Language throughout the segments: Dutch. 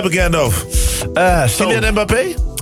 Gandalf. Kylian Mbappé?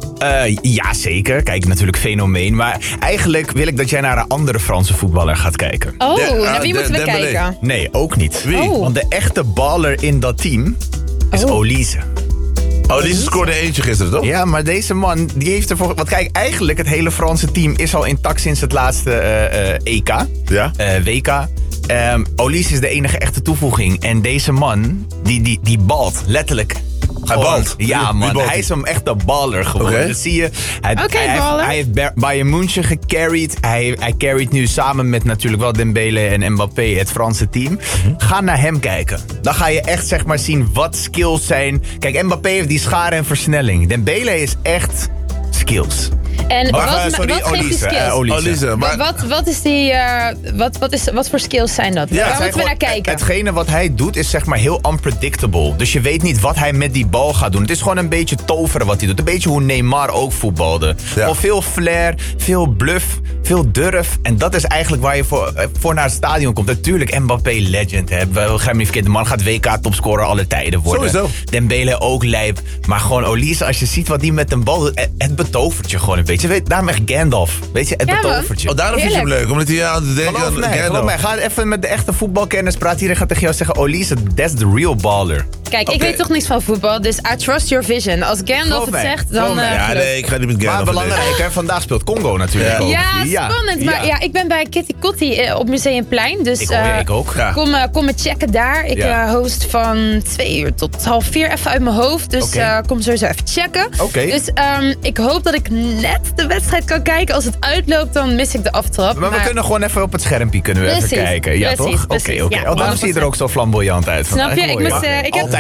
Naar wie moeten we kijken? Nee, ook niet. Wie? Want de echte baller in dat team is Olise. Olise scoorde eentje gisteren, toch? Ja, maar deze man, die heeft ervoor... Want kijk, eigenlijk het hele Franse team is al intact sinds het laatste EK. Ja. WK. Olise is de enige echte toevoeging. En deze man, die balt, letterlijk. Hij balt? Ja, man. Hij Hij is een echte baller geworden. Okay. Dat zie je. Baller. Hij heeft Bayern München gecarried. Hij carried nu samen met natuurlijk wel Dembele en Mbappé het Franse team. Ga naar hem kijken. Dan ga je echt zeg maar zien wat skills zijn. Kijk, Mbappé heeft die scharen en versnelling. Dembele is echt skills. En wat geeft die skills? Olise, maar... Wat is die... Wat voor skills zijn dat? Ja, Waar moeten we naar kijken? Hetgene wat hij doet is zeg maar heel unpredictable. Dus je weet niet wat hij met die bal gaat doen. Het is gewoon een beetje toveren wat hij doet. Een beetje hoe Neymar ook voetbalde. Ja. Gewoon veel flair, veel bluff, veel durf. En dat is eigenlijk waar je voor naar het stadion komt. Natuurlijk Mbappé legend. Hè. We gaan niet verkeerd. De man gaat WK topscorer aller tijden worden. Sowieso. Dembele ook lijp. Maar gewoon Olise, als je ziet wat hij met een bal doet. Het betovert je gewoon een beetje. Daarom echt Gandalf. Weet je, het betovert je. Oh, daarom vind je hem leuk. Omdat hij aan het denken aan Geloof mij. Ga even met de echte voetbalkennis praten. Iedereen gaat tegen jou zeggen, Olise, that's the real baller. Kijk, ik weet toch niks van voetbal, dus I trust your vision. Als Gandalf het zegt, dan... Ja, nee, ik ga niet met Gandalf. Maar belangrijk, hè? Vandaag speelt Congo natuurlijk ook. Ja, spannend. Maar ja, ik ben bij Kitty Kotti op Museumplein. Dus ik ook. Ja. Kom me checken daar. Ik host van 2 uur tot 3:30 even uit mijn hoofd. Dus kom sowieso even checken. Dus ik hoop dat ik net de wedstrijd kan kijken. Als het uitloopt, dan mis ik de aftrap. Maar we kunnen gewoon even op het schermpje even kijken. Ja, toch? Oké. Ja, daarom zie je er ook zo flamboyant uit. Snap je? Ik heb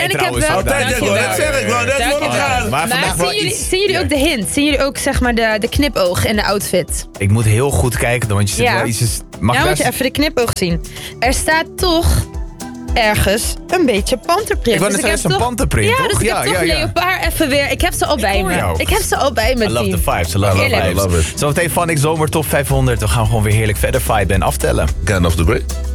Maar zien jullie ook de hint? Zien jullie ook zeg maar de knipoog in de outfit? Ik moet heel goed kijken, want je zit wel iets... Moet je even de knipoog zien. Er staat toch ergens een beetje panterprint. Ik wou net zeggen, een panterprint, ja, toch? Dus ik heb toch leopard even weer... Ik heb ze al bij me. Ik heb ze al bij me, I love the vibes. I love it. Zometeen Van ik Zomer Top 500. Dan gaan we gewoon weer heerlijk verder viben en aftellen. Gandalf the Great.